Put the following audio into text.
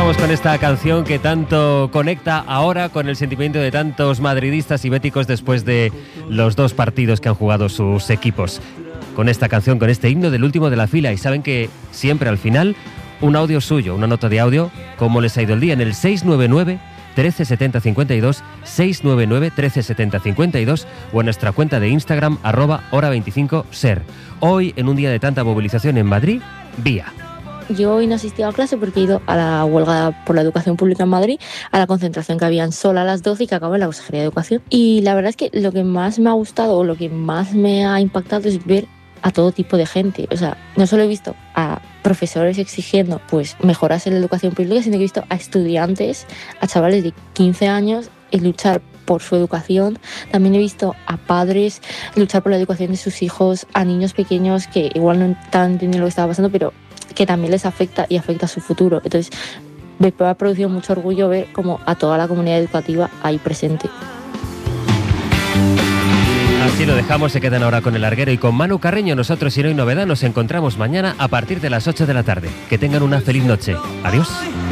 dejamos con esta canción que tanto conecta ahora con el sentimiento de tantos madridistas y béticos después de los 2 partidos que han jugado sus equipos. Con esta canción, con este himno del último de la fila. Y saben que siempre al final un audio suyo, una nota de audio, cómo les ha ido el día en el 699 1370 52, 699 1370 52 o en nuestra cuenta de Instagram @hora25ser. Hoy, en un día de tanta movilización en Madrid, vía. Yo hoy no he asistido a clase porque he ido a la huelga por la educación pública en Madrid, a la concentración que había en Sol a las 12 y que acabó en la Consejería de Educación. Y la verdad es que lo que más me ha gustado o lo que más me ha impactado es ver a todo tipo de gente. O sea, no solo he visto a profesores exigiendo pues mejoras en la educación pública, sino que he visto a estudiantes, a chavales de 15 años y luchar por su educación. También he visto a padres luchar por la educación de sus hijos, a niños pequeños que igual no están entendiendo lo que estaba pasando, pero que también les afecta y afecta a su futuro. Entonces, me ha producido mucho orgullo ver como a toda la comunidad educativa ahí presente. Así lo dejamos, se quedan ahora con el larguero y con Manu Carreño. Nosotros, si no hay novedad, nos encontramos mañana a partir de las 8 de la tarde. Que tengan una feliz noche. Adiós.